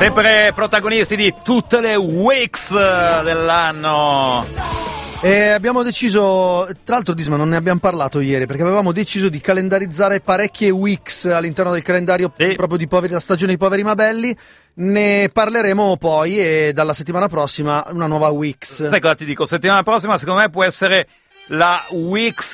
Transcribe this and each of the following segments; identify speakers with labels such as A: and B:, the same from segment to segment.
A: Sempre protagonisti di tutte le weeks dell'anno.
B: E abbiamo deciso, tra l'altro Disma non ne abbiamo parlato ieri, perché avevamo deciso di calendarizzare parecchie weeks all'interno del calendario proprio di la stagione dei poveri Mabelli. Ne parleremo poi e dalla settimana prossima una nuova weeks.
A: Sai cosa ti dico? Settimana prossima secondo me può essere la weeks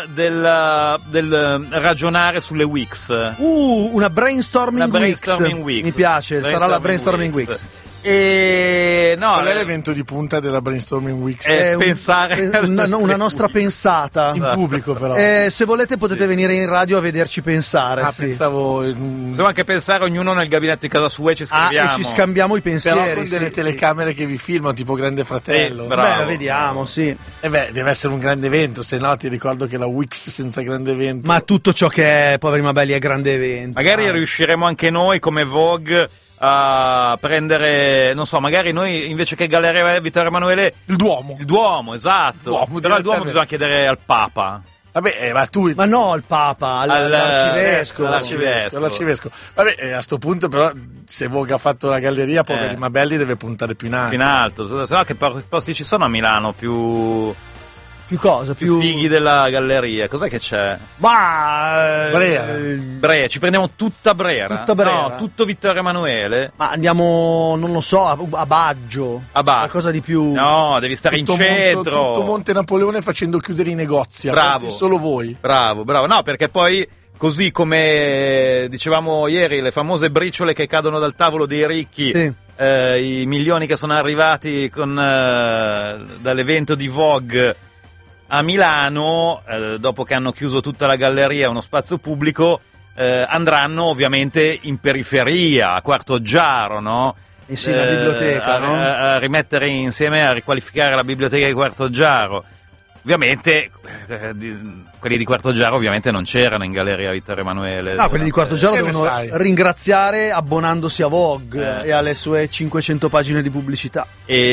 A: del ragionare sulle weeks.
B: Una brainstorming weeks. Mi piace, sarà la brainstorming weeks.
A: E no,
C: qual è l'evento di punta della brainstorming weeks?
A: Pensare
B: una nostra pensata
C: in pubblico, però.
B: Se volete potete venire in radio a vederci pensare. Sì.
C: Pensavo
A: possiamo anche pensare ognuno nel gabinetto di casa sua e ci scriviamo.
B: E ci scambiamo i pensieri.
C: Però con delle telecamere che vi filmano, tipo Grande Fratello.
B: Beh, vediamo, sì.
C: Deve essere un grande evento, se no ti ricordo che la weeks senza grande evento.
B: Ma tutto ciò che è Poveri Mabelli è grande evento.
A: Magari riusciremo anche noi come Vogue a prendere, non so, magari noi invece che Galleria Vittorio Emanuele
C: il
A: Duomo, esatto. Però il Duomo bisogna chiedere al Papa.
C: Vabbè,
B: ma no al Papa, all'arcivescovo.
C: All'arcivescovo. Vabbè, a sto punto però se Vogue ha fatto la galleria, Poveri Mabelli deve puntare più in alto.
A: Se no che posti ci sono a Milano più fighi della galleria? Cos'è che c'è? Brera. Ci prendiamo tutta Brera. No, tutto Vittorio Emanuele.
B: Ma andiamo, non lo so, a Baggio. Qualcosa di più.
A: No, devi stare in centro.
C: Tutto Monte Napoleone facendo chiudere i negozi.
A: Bravo.
C: Solo voi.
A: Bravo. No, perché poi così come dicevamo ieri, le famose briciole che cadono dal tavolo dei ricchi. Sì. I milioni che sono arrivati dall'evento di Vogue a Milano, dopo che hanno chiuso tutta la galleria, uno spazio pubblico, andranno ovviamente in periferia, a Quartoggiaro, no?
B: Sì, la biblioteca, no?
A: A rimettere insieme, a riqualificare la biblioteca di Quartoggiaro. Ovviamente quelli di Quartoggiaro ovviamente non c'erano in Galleria Vittorio Emanuele.
B: No, quelli di Quartoggiaro devono ringraziare abbonandosi a Vogue e alle sue 500 pagine di pubblicità.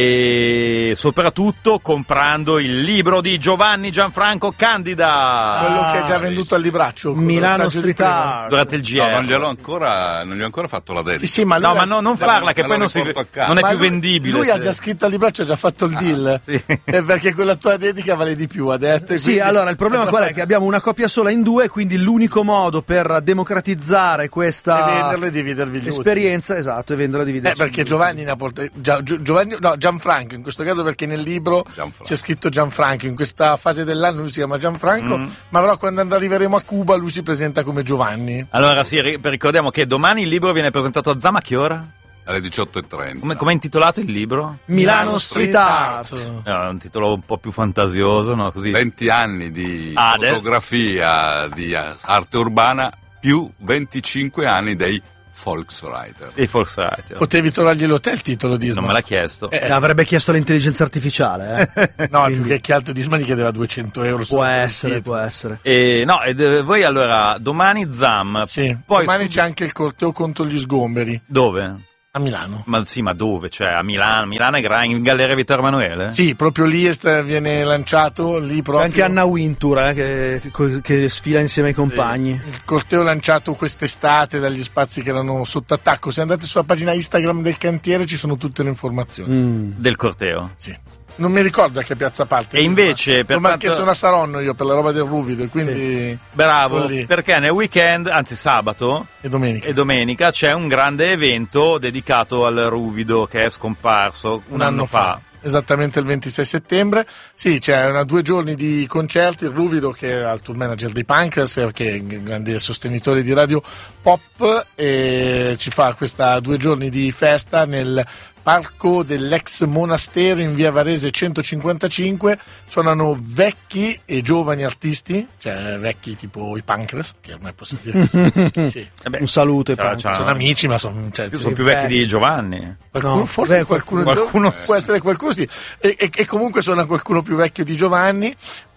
A: E soprattutto comprando il libro di Giovanni Gianfranco Candida.
C: Quello che è già venduto al libraccio.
B: Milano Street Art.
A: Durante il GR.
D: No, non gli ho ancora fatto la dedica.
C: Sì, ma
A: non farla che poi non è più vendibile.
C: Lui ha già scritto al libraccio, ha già fatto il deal.
A: Sì.
C: Perché quella tua dedica vale di più, ha detto.
B: Sì, allora il problema qual è? Che abbiamo una coppia sola in due, quindi l'unico modo per democratizzare questa
C: venderla e dividervi
B: esperienza, esatto, e venderla e dividerci.
C: Perché Giovanni Gianfranco, in questo caso perché nel libro c'è scritto Gianfranco, in questa fase dell'anno lui si chiama Gianfranco, ma però quando arriveremo a Cuba lui si presenta come Giovanni.
A: Allora sì, ricordiamo che domani il libro viene presentato a Zama, a che ora?
D: Alle 18:30.
A: Come è intitolato il libro?
B: Milano Street Art.
A: È un titolo un po' più fantasioso, no? Così.
D: 20 anni di fotografia, di arte urbana, più 25 anni dei Volkswriter.
C: Potevi trovarglielo te il titolo di Disma?
A: Non me l'ha chiesto.
B: Avrebbe chiesto l'intelligenza artifisiale.
C: No, quindi più che altro Disma gli chiedeva 200 euro.
B: Può essere.
A: Voi allora, domani Zam.
C: Sì,
A: poi
C: domani c'è anche il corteo contro gli sgomberi.
A: Dove?
C: A Milano.
A: Ma dove? Cioè a Milano? Milano è in Galleria Vittorio Emanuele?
C: Sì, proprio lì viene lanciato lì proprio.
B: Anche Anna Wintour che sfila insieme ai compagni.
C: Il corteo lanciato quest'estate dagli spazi che erano sotto attacco. Se andate sulla pagina Instagram del cantiere ci sono tutte le informazioni.
A: Del corteo?
C: Sì. Non mi ricordo a che piazza parte.
A: E invece
C: perché sono a Saronno io per la roba del Ruvido, e quindi
A: bravo, perché nel weekend, anzi sabato
C: e
A: domenica c'è un grande evento dedicato al Ruvido che è scomparso un anno fa.
C: Esattamente il 26 settembre. Sì, c'è 2 giorni di concerti. Il Ruvido, che è il tour manager di Pancras, che è un grande sostenitore di radio pop, e ci fa questa 2 giorni di festa nel parco dell'ex monastero in via Varese 155. Suonano vecchi e giovani artisti, cioè vecchi tipo i Pancras, che ormai posso dire. Sì.
B: Un saluto ai Pancras.
C: Sono amici, ma sono
A: più vecchi di Giovanni.
C: Qualcuno può essere qualcuno, sì. E comunque suona qualcuno più vecchio di Giovanni.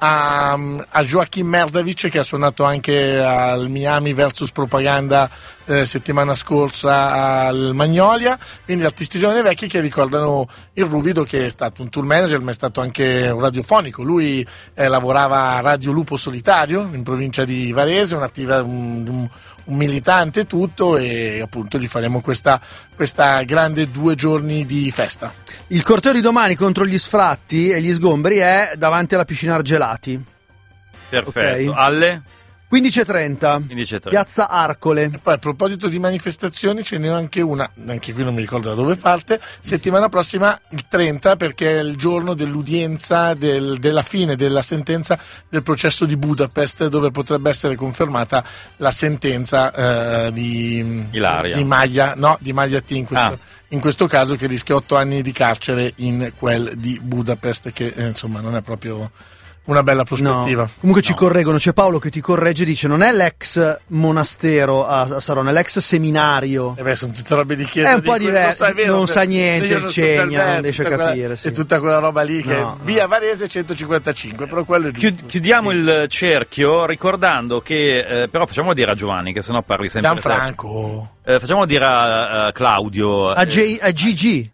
C: a Joachim Merdavic, che ha suonato anche al Miami versus Propaganda settimana scorsa al Magnolia, quindi artisti giovani e vecchi che ricordano il Ruvido, che è stato un tour manager ma è stato anche un radiofonico. Lui lavorava a Radio Lupo Solitario in provincia di Varese, un militante tutto, e appunto gli faremo questa grande 2 giorni di festa.
B: Il corteo di domani contro gli sfratti e gli sgomberi è davanti alla piscina Argelati.
A: Perfetto.
B: Okay.
A: Alle
B: 15:30. Piazza Arcole.
C: E poi a proposito di manifestazioni ce n'è anche una, anche qui non mi ricordo da dove parte, settimana prossima il 30, perché è il giorno dell'udienza della fine della sentenza del processo di Budapest, dove potrebbe essere confermata la sentenza di Maglia T in questo caso, che rischia 8 anni di carcere in quel di Budapest, che insomma non è proprio una bella prospettiva.
B: No. Comunque ci correggono, c'è Paolo che ti corregge, dice non è l'ex monastero a Saronno, è l'ex seminario.
C: Sono tutte robe di chiesa.
B: È un po' diverso, non sa niente il Cegna, non riesce a capire.
C: È tutta quella roba lì che via Varese 155, però quello è giusto.
A: Chiudiamo il cerchio ricordando che, però facciamo dire a Giovanni, che sennò parli sempre
C: Gianfranco.
A: Facciamo dire a Claudio.
B: A Gigi.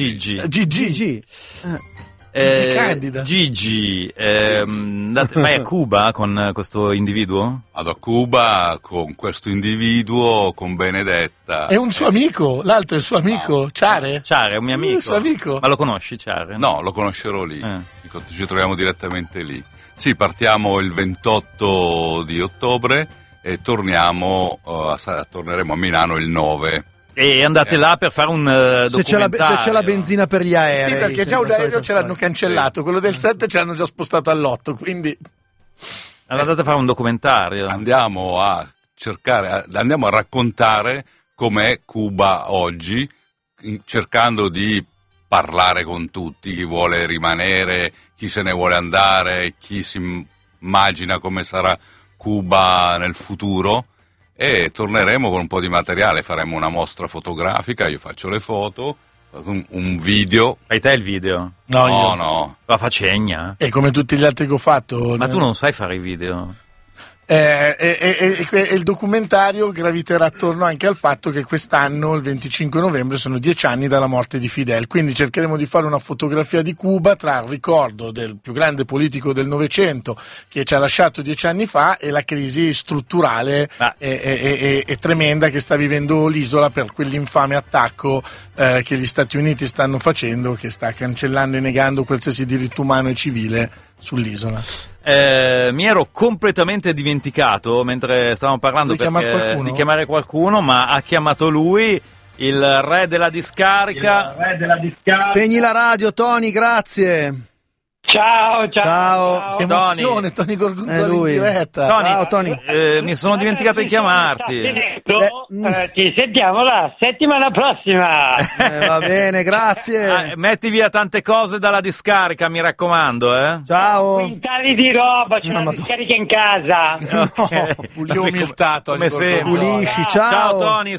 A: Gigi, vai a Cuba con questo individuo?
D: Vado a Cuba con questo individuo, con Benedetta.
C: È un suo amico, l'altro è il suo amico, Ciare?
A: Ciare, è un mio amico.
C: È il suo amico.
A: Ma lo conosci, Ciare?
D: No, lo conoscerò lì. Ci troviamo direttamente lì. Sì, partiamo il 28 di ottobre e torneremo a Milano il 9.
A: E andate là per fare un documentario.
B: Se c'è la benzina per gli aerei.
C: Sì, perché già un aereo ce l'hanno cancellato, quello del 7 ce l'hanno già spostato all'8, quindi
A: andate a fare un documentario.
D: Andiamo a raccontare com'è Cuba oggi, cercando di parlare con tutti, chi vuole rimanere, chi se ne vuole andare, chi si immagina come sarà Cuba nel futuro. E torneremo con un po' di materiale, faremo una mostra fotografica, io faccio le foto, un video.
A: Fai te il video?
D: No.
A: La facegna.
C: E come tutti gli altri che ho fatto.
A: Ma tu non sai fare i video?
C: E il documentario graviterà attorno anche al fatto che quest'anno, il 25 novembre, sono 10 anni dalla morte di Fidel, quindi cercheremo di fare una fotografia di Cuba tra il ricordo del più grande politico del Novecento che ci ha lasciato 10 anni fa e la crisi strutturale e tremenda che sta vivendo l'isola per quell'infame attacco che gli Stati Uniti stanno facendo, che sta cancellando e negando qualsiasi diritto umano e civile sull'isola.
A: Mi ero completamente dimenticato mentre stavamo parlando di chiamare qualcuno, ma ha chiamato lui, il re della discarica.
B: Spegni la radio, Tony, grazie.
E: Ciao.
C: Che emozione, Tony Gorgonzola in diretta.
B: Ciao, Tony.
A: Mi sono dimenticato di chiamarti.
E: Ci sentiamo la settimana prossima.
B: Va bene, grazie.
A: Metti via tante cose dalla discarica, mi raccomando.
B: Ciao.
E: Quintali di roba, c'è una discarica in casa.
C: Che umiltà, Tony.
B: Pulisci, ciao.
A: Ciao Tony,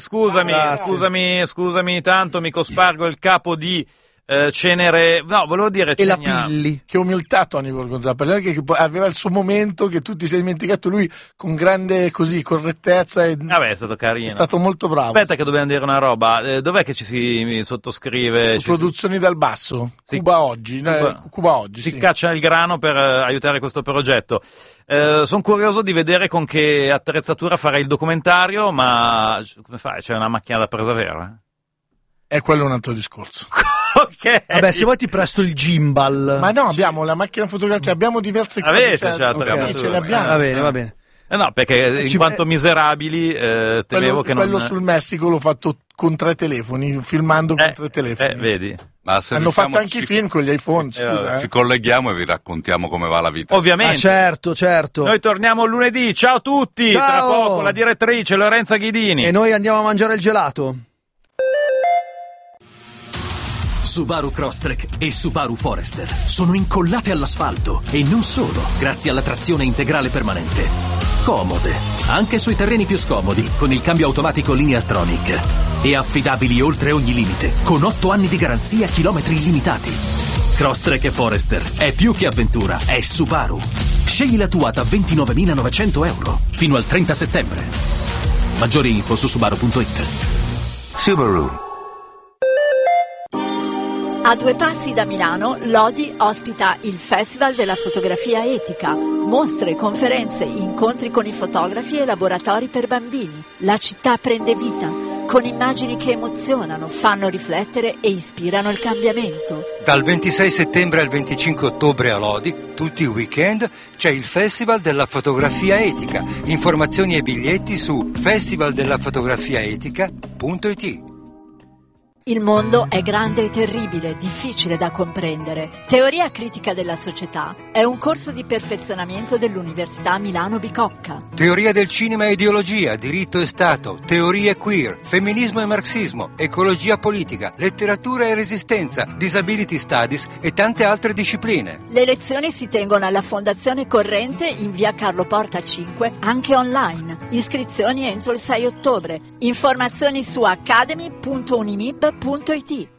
A: scusami tanto, mi cospargo il capo di Cenere, no, volevo dire
B: e la Pilli.
C: Che umiltà Tony Gorgonzola, perché aveva il suo momento che tu ti sei dimenticato, lui con grande correttezza e
A: è stato carino,
C: è stato molto bravo.
A: Aspetta che dobbiamo dire una roba, dov'è che ci si sottoscrive?
C: Produzioni dal basso, Cuba Oggi
A: si
C: sì.
A: Caccia il grano per aiutare questo progetto. Sono curioso di vedere con che attrezzatura farai il documentario, ma come fai? C'è una macchina da presa vera?
C: E quello è un altro discorso.
A: Okay.
B: Vabbè, se vuoi ti presto il gimbal.
C: Ma no, abbiamo la macchina fotografica, abbiamo diverse cose.
A: Avete,
C: ce le abbiamo.
B: Va bene.
A: No, perché in quanto miserabili temevo che
C: quello sul Messico l'ho fatto con 3 telefoni, filmando con 3 telefoni.
A: Vedi.
C: Ma hanno fatto anche i film con gli iPhone, scusa.
D: Ci colleghiamo e vi raccontiamo come va la vita.
A: Ovviamente.
B: Certo.
A: Noi torniamo lunedì. Ciao a tutti.
B: Ciao.
A: Tra poco la direttrice Lorenza Ghidini.
B: E noi andiamo a mangiare il gelato.
F: Subaru Crosstrek e Subaru Forester sono incollate all'asfalto e non solo, grazie alla trazione integrale permanente. Comode, anche sui terreni più scomodi, con il cambio automatico Lineartronic. E affidabili oltre ogni limite, con 8 anni di garanzia, chilometri illimitati. Crosstrek e Forester è più che avventura, è Subaru. Scegli la tua da 29.900 euro fino al 30 settembre. Maggiori info su Subaru.it.
G: Subaru.
H: A 2 passi da Milano, Lodi ospita il Festival della Fotografia Etica. Mostre, conferenze, incontri con i fotografi e laboratori per bambini. La città prende vita, con immagini che emozionano, fanno riflettere e ispirano il cambiamento.
G: Dal 26 settembre al 25 ottobre a Lodi, tutti i weekend, c'è il Festival della Fotografia Etica. Informazioni e biglietti su festivaldellafotografiaetica.it.
H: Il mondo è grande e terribile, difficile da comprendere. Teoria critica della società è un corso di perfezionamento dell'Università Milano Bicocca.
G: Teoria del cinema e ideologia, diritto e Stato, teorie queer, femminismo e marxismo, ecologia politica, letteratura e resistenza, disability studies e tante altre discipline.
H: Le lezioni si tengono alla Fondazione Corrente in via Carlo Porta 5, anche online. Iscrizioni entro il 6 ottobre. Informazioni su academy.unimib.it.